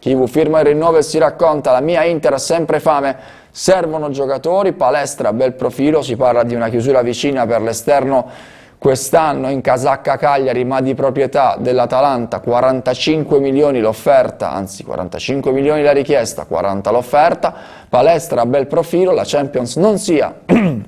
TV firma il rinnovo e si racconta, la mia Inter ha sempre fame, servono giocatori, palestra, bel profilo, si parla di una chiusura vicina per l'esterno quest'anno in casacca Cagliari, ma di proprietà dell'Atalanta, 45 milioni l'offerta, anzi 45 milioni la richiesta, 40 l'offerta, palestra, bel profilo, la Champions non sia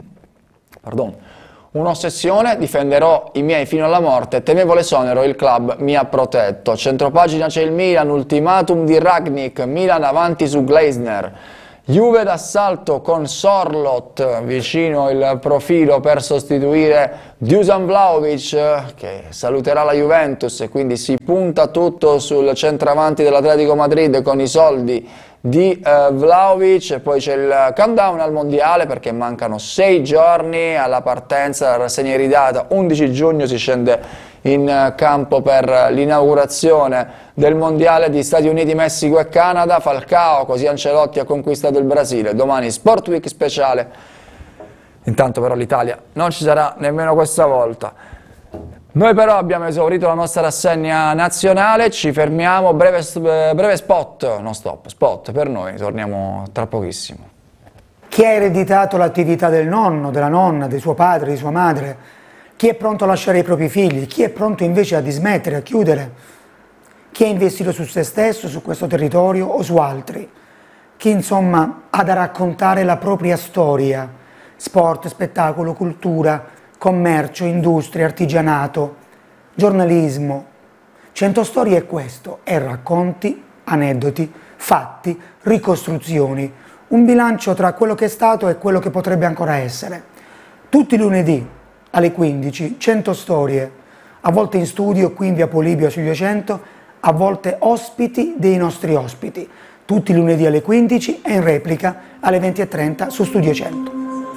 un'ossessione, difenderò i miei fino alla morte, temevo l'esonero, il club mi ha protetto. Centropagina c'è il Milan, ultimatum di Rangnick, Milan avanti su Gleisner. Juve d'assalto con Sorloth, vicino il profilo per sostituire Dusan Vlahovic, che saluterà la Juventus, e quindi si punta tutto sul centravanti dell'Atletico Madrid con i soldi di Vlahovic. E poi c'è il countdown al mondiale perché mancano 6 giorni alla partenza, la rassegna è ridata, 11 giugno si scende in campo per l'inaugurazione del mondiale di Stati Uniti, Messico e Canada. Falcao, così Ancelotti ha conquistato il Brasile. Domani Sport Week speciale, intanto però l'Italia non ci sarà nemmeno questa volta. Noi però abbiamo esaurito la nostra rassegna nazionale, ci fermiamo, breve spot, no stop, spot per noi, torniamo tra pochissimo. Chi ha ereditato l'attività del nonno, della nonna, di suo padre, di sua madre? Chi è pronto a lasciare i propri figli? Chi è pronto invece a dismettere, a chiudere? Chi ha investito su se stesso, su questo territorio o su altri? Chi insomma ha da raccontare la propria storia? Sport, spettacolo, cultura, commercio, industria, artigianato, giornalismo. 100 storie è questo, è racconti, aneddoti, fatti, ricostruzioni, un bilancio tra quello che è stato e quello che potrebbe ancora essere. Tutti i lunedì alle 15, 100 storie, a volte in studio qui in via Polibio sugli 200, a volte ospiti dei nostri ospiti, tutti i lunedì alle 15 e in replica alle 20:30 su Studio 100.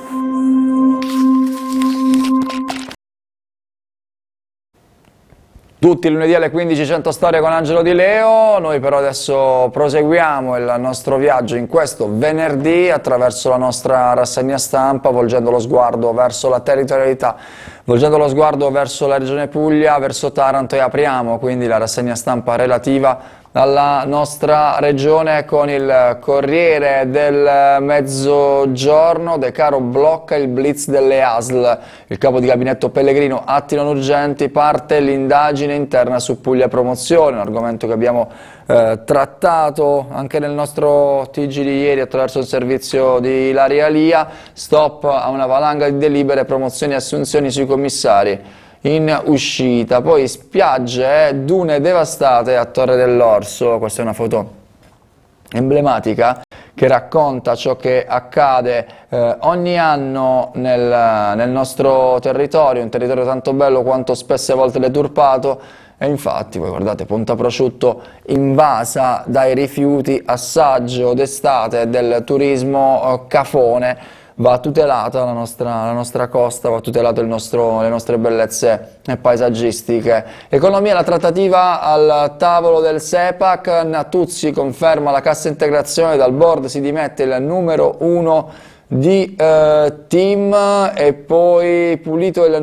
Tutti i lunedì alle 15, 100 storie con Angelo Di Leo. Noi però adesso proseguiamo il nostro viaggio in questo venerdì attraverso la nostra rassegna stampa, volgendo lo sguardo verso la territorialità, volgendo lo sguardo verso la regione Puglia, verso Taranto, e apriamo quindi la rassegna stampa relativa alla nostra regione con il Corriere del Mezzogiorno. De Caro blocca il blitz delle ASL, il capo di gabinetto Pellegrino, atti non urgenti, parte l'indagine interna su Puglia Promozione, un argomento che abbiamo trattato anche nel nostro TG di ieri attraverso il servizio di Ilaria Lia. Stop a una valanga di delibere, promozioni e assunzioni sui commissari in uscita. Poi spiagge, dune devastate a Torre dell'Orso. Questa è una foto emblematica che racconta ciò che accade ogni anno nel nostro territorio, un territorio tanto bello quanto spesse volte deturpato. E infatti, voi guardate, Ponta Prosciutto invasa dai rifiuti, assaggio d'estate del turismo cafone. Va tutelata la nostra costa, va tutelato le nostre bellezze paesaggistiche. Economia, la trattativa al tavolo del SEPAC, Natuzzi conferma la cassa integrazione, dal board si dimette il numero 1 di team, e poi pulito il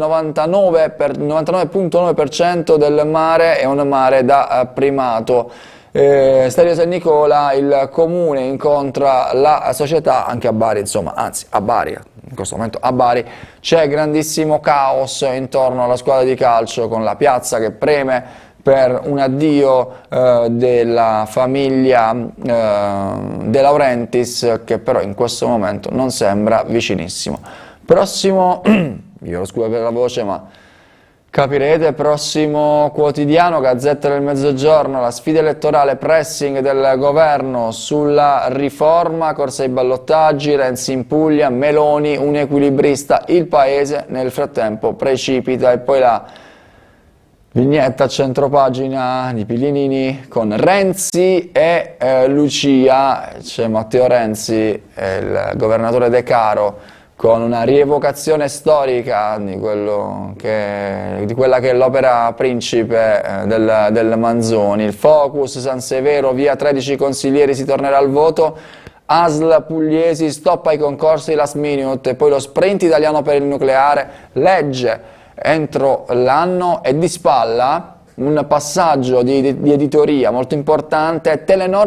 99,9% del mare, è un mare da primato. Stadio San Nicola, il comune incontra la società, anche a Bari, insomma, anzi a Bari, in questo momento a Bari c'è grandissimo caos intorno alla squadra di calcio, con la piazza che preme per un addio della famiglia De Laurentiis, che però in questo momento non sembra vicinissimo. Prossimo, io lo scuso per la voce, ma capirete, prossimo quotidiano, Gazzetta del Mezzogiorno, la sfida elettorale, pressing del governo sulla riforma, corsa ai ballottaggi, Renzi in Puglia, Meloni un equilibrista, il paese nel frattempo precipita. E poi la vignetta a centropagina di Pillinini con Renzi e Lucia, c'è Matteo Renzi e il governatore De Caro con una rievocazione storica di quella che è l'opera principe del Manzoni. Il focus, San Severo, via 13 consiglieri, si tornerà al voto. ASL pugliesi, stop ai concorsi last minute. E poi lo sprint italiano per il nucleare, legge entro l'anno. E di spalla un passaggio di editoria molto importante, Telenor